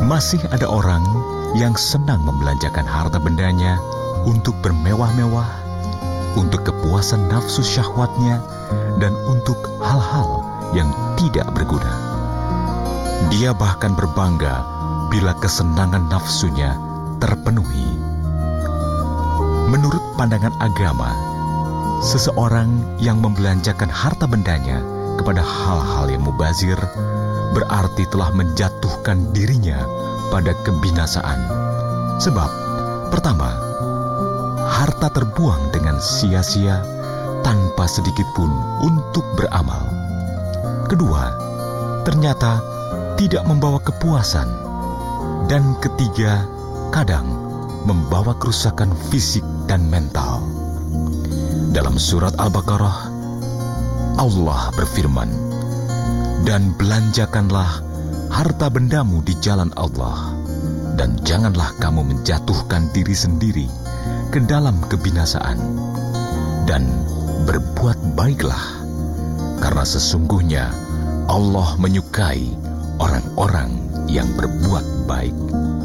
Masih ada orang yang senang membelanjakan harta bendanya untuk bermewah-mewah, untuk kepuasan nafsu syahwatnya, dan untuk hal-hal yang tidak berguna. Dia bahkan berbangga bila kesenangan nafsunya terpenuhi. Menurut pandangan agama, seseorang yang membelanjakan harta bendanya kepada hal-hal yang mubazir berarti telah menjatuhkan dirinya pada kebinasaan. Sebab, pertama, harta terbuang dengan sia-sia tanpa sedikit pun untuk beramal. Kedua, ternyata tidak membawa kepuasan. Dan ketiga, kadang membawa kerusakan fisik dan mental. Dalam surat Al-Baqarah, Allah berfirman, "Dan belanjakanlah harta bendamu di jalan Allah, dan janganlah kamu menjatuhkan diri sendiri ke dalam kebinasaan, dan berbuat baiklah, karena sesungguhnya Allah menyukai orang-orang yang berbuat baik."